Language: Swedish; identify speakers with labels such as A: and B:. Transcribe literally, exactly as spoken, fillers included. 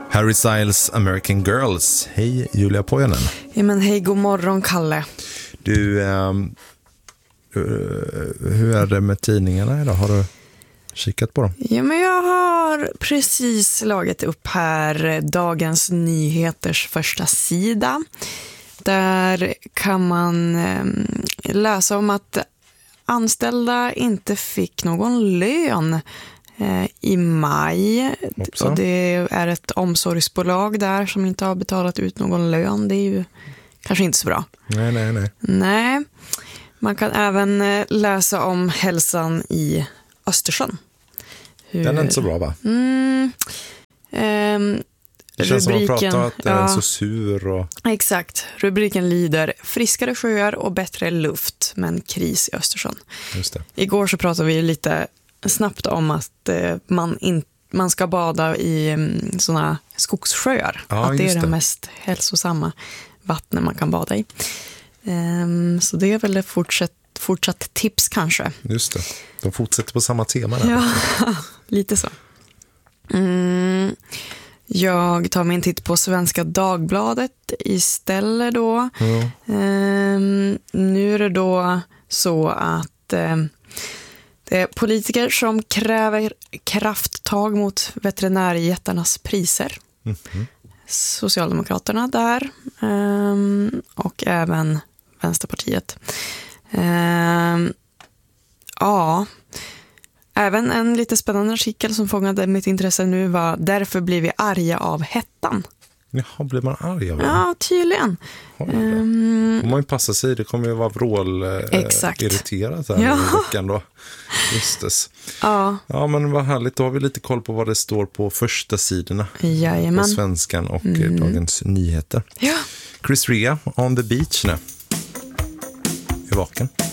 A: Harry Styles American Girls. Hej Julia Pojanen.
B: Ja, men hej, god morgon Kalle.
A: Du, um, uh, hur är det med tidningarna idag? Har du kikat på dem?
B: Ja, men jag har precis slagit upp här Dagens Nyheters första sida. Där kan man um, läsa om att anställda inte fick någon lön eh, i maj.
A: Hoppsan.
B: Och det är ett omsorgsbolag där som inte har betalat ut någon lön. Det är ju kanske inte så bra.
A: Nej, nej, nej.
B: Nej. Man kan även eh, läsa om hälsan i Östersjön. Hur...
A: Den är inte så bra, va?
B: Mm, ehm,
A: det känns
B: rubriken,
A: som att prata att den
B: ja,
A: är så sur. Och...
B: Exakt. Rubriken lyder: friskare sjöar och bättre luft, men kris i Östersjön.
A: Just det.
B: Igår så pratade vi lite snabbt om att eh, man, in, man ska bada i um, såna skogssjöar.
A: Ja,
B: att det är
A: det.
B: det mest hälsosamma vattnet man kan bada i. Um, så det är väl ett fortsatt, fortsatt tips kanske.
A: Just det. De fortsätter på samma tema där.
B: Ja, lite så. Mm. Jag tar mig en titt på Svenska Dagbladet istället då.
A: Mm.
B: Um, nu är det då så att um, det är politiker som kräver krafttag mot veterinärjättarnas priser.
A: Mm-hmm.
B: Socialdemokraterna där um, och även Vänsterpartiet. Um, ja... Även en lite spännande artikel som fångade mitt intresse nu var: därför blir vi arga av hettan.
A: Jaha, blir man arg av det?
B: Ja, tydligen.
A: Um, Om man passa sig, det kommer ju vara vrål eh, irriterat här
B: ja.
A: i veckan då. Just det.
B: Ja.
A: Ja, men vad härligt. Då har vi lite koll på vad det står på första sidorna.
B: Jajamän.
A: På Svenskan och
B: mm.
A: Dagens Nyheter.
B: Ja.
A: Chris Rea, On the Beach nu. Är vaken.